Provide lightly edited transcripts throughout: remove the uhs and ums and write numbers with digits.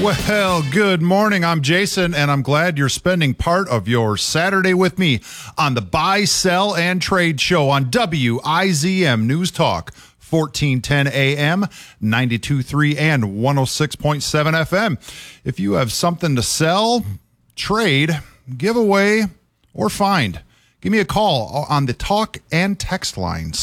Well, good morning. I'm Jason, and I'm glad you're spending part of your Saturday with me on the Buy, Sell, and Trade Show on WIZM News Talk, 1410 AM, 92.3 and 106.7 FM. If you have something to sell, trade, give away, or find, give me a call on the talk and text line,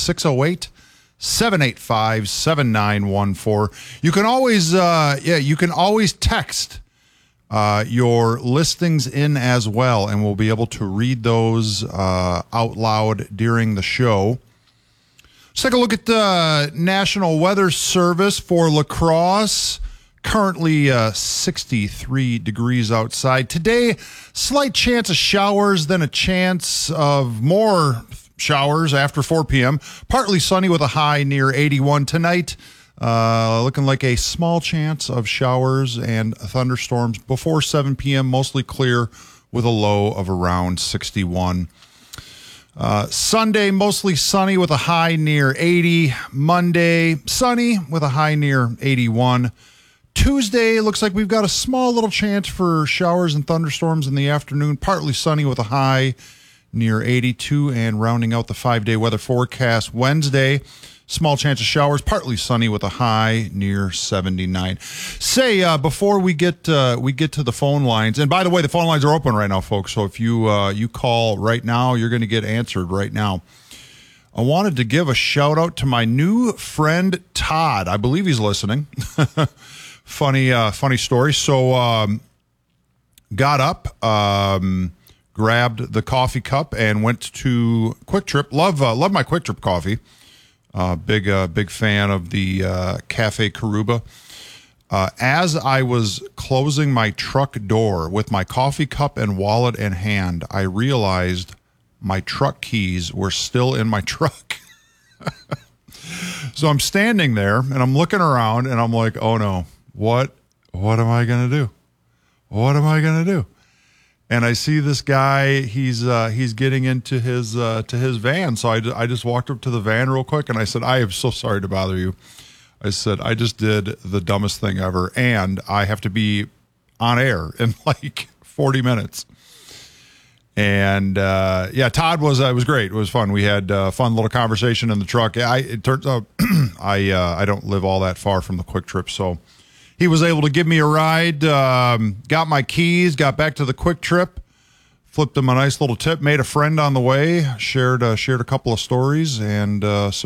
608-785-7914. You can always text your listings in as well, and we'll be able to read those out loud during the show. Let's take a look at the National Weather Service for La Crosse. Currently 63 degrees outside. Today, slight chance of showers, then a chance of more showers after 4 p.m. Partly sunny with a high near 81 tonight. Looking like a small chance of showers and thunderstorms before 7 p.m. Mostly clear with a low of around 61. Sunday, mostly sunny with a high near 80. Monday, sunny with a high near 81. Tuesday, looks like we've got a small little chance for showers and thunderstorms in the afternoon. Partly sunny with a high near 82, and rounding out the 5-day weather forecast. Wednesday, small chance of showers, partly sunny with a high near 79. Before we get to the phone lines, and by the way, the phone lines are open right now, folks. So if you call right now, you're going to get answered right now. I wanted to give a shout out to my new friend Todd. I believe he's listening. Funny story. So got up. Grabbed the coffee cup and went to Quick Trip. Love my Quick Trip coffee. Big fan of the Cafe Karuba. As I was closing my truck door with my coffee cup and wallet in hand, I realized my truck keys were still in my truck. So I'm standing there and I'm looking around and I'm like, oh no, what am I gonna do? What am I gonna do? And I see this guy, he's getting into his van. So I just walked up to the van real quick and I said, I am so sorry to bother you. I said, I just did the dumbest thing ever, and I have to be on air in like 40 minutes. And Todd was great. It was fun. We had a fun little conversation in the truck. It turns out I don't live all that far from the Quick Trip, so he was able to give me a ride, got my keys, got back to the Quick Trip, flipped him a nice little tip, made a friend on the way, shared a couple of stories. And that's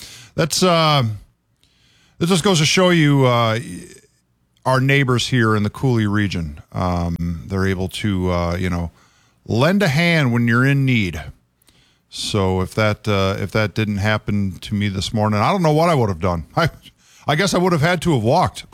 it just goes to show you our neighbors here in the Coulee region. They're able to, lend a hand when you're in need. So if that didn't happen to me this morning, I don't know what I would have done. I guess I would have had to have walked.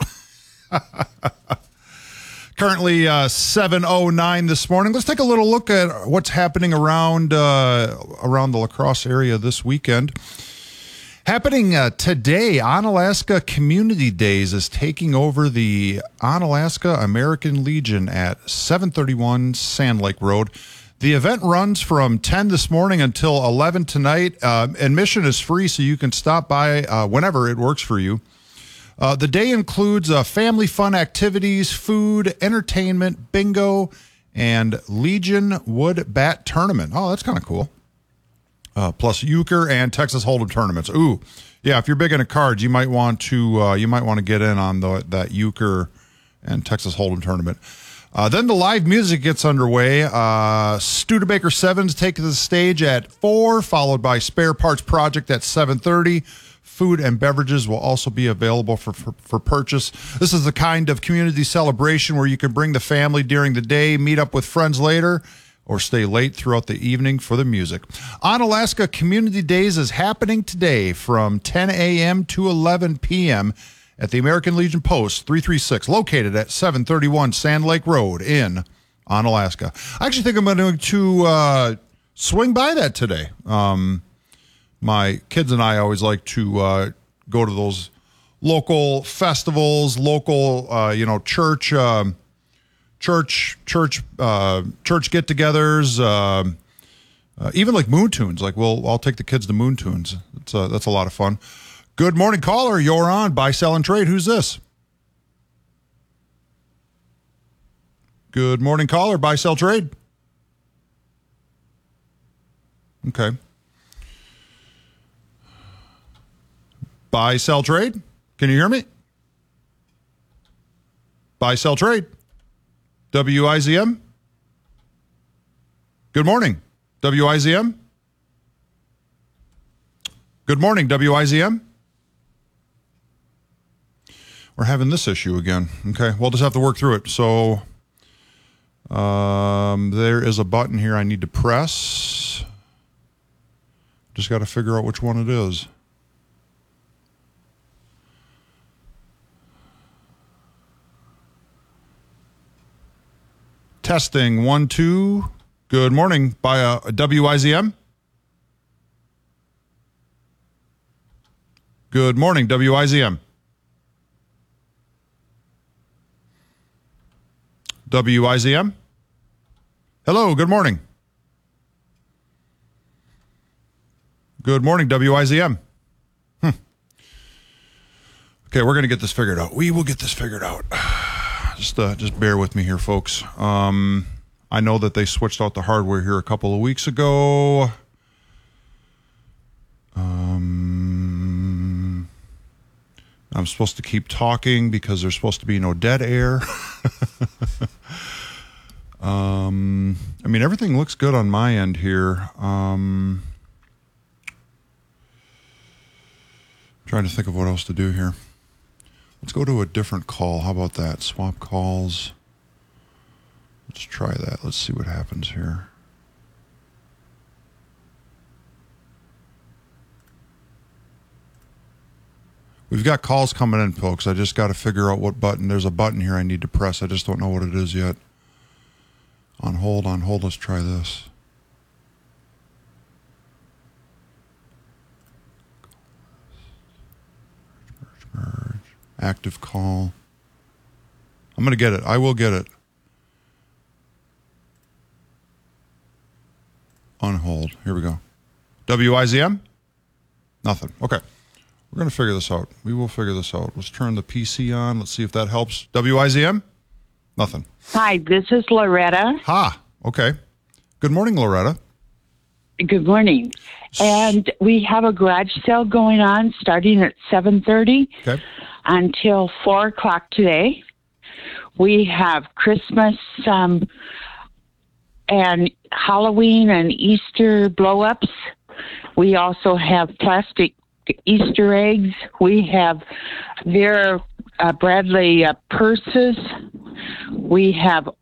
Currently 7:09 this morning. Let's take a little look at what's happening around the La Crosse area this weekend. Happening today, Onalaska Community Days is taking over the Onalaska American Legion at 731 Sand Lake Road. The event runs from 10 this morning until 11 tonight. Admission is free, so you can stop by whenever it works for you. The day includes family fun activities, food, entertainment, bingo, and Legion Wood Bat Tournament. Oh, that's kind of cool. Plus euchre and Texas Hold'em tournaments. Ooh, yeah. If you're big into cards, you might want to get in on that euchre and Texas Hold'em tournament. Then the live music gets underway. Studebaker Sevens take the stage at 4, followed by Spare Parts Project at 7:30. Food and beverages will also be available for purchase. This is the kind of community celebration where you can bring the family during the day, meet up with friends later, or stay late throughout the evening for the music. Onalaska Community Days is happening today from 10 a.m. to 11 p.m. at the American Legion Post 336, located at 731 Sand Lake Road in Onalaska. I actually think I'm going to swing by that today. My kids and I always like to go to those local festivals, local church get-togethers, even like Moon Tunes. Like I'll take the kids to Moon Tunes. That's a lot of fun. Good morning, caller. You're on Buy, Sell, and Trade. Who's this? Good morning, caller. Buy, sell, trade. Okay. Buy, sell, trade. Can you hear me? Buy, sell, trade. WIZM. Good morning, WIZM. Good morning, WIZM. We're having this issue again. Okay, we'll just have to work through it. So there is a button here I need to press. Just got to figure out which one it is. Testing 1, 2. Good morning. By a WIZM. Good morning, WIZM. WIZM. Hello, good morning. Good morning, WIZM. Okay, we're going to get this figured out. We will get this figured out. Just bear with me here, folks. I know that they switched out the hardware here a couple of weeks ago. I'm supposed to keep talking because there's supposed to be no dead air. I mean, everything looks good on my end here. Trying to think of what else to do here. Let's go to a different call. How about that? Swap calls. Let's try that. Let's see what happens here. We've got calls coming in, folks. I just got to figure out what button. There's a button here I need to press. I just don't know what it is yet. On hold. Let's try this. Merge. Active call. I'm going to get it. I will get it. On hold. Here we go. WIZM? Nothing. Okay. We're going to figure this out. We will figure this out. Let's turn the PC on. Let's see if that helps. WIZM? Nothing. Hi, this is Loretta. Ha. Okay. Good morning, Loretta. Good morning. And we have a garage sale going on starting at 7:30 until 4 o'clock today. We have Christmas and Halloween and Easter blow-ups. We also have plastic Easter eggs. We have Vera Bradley purses. We have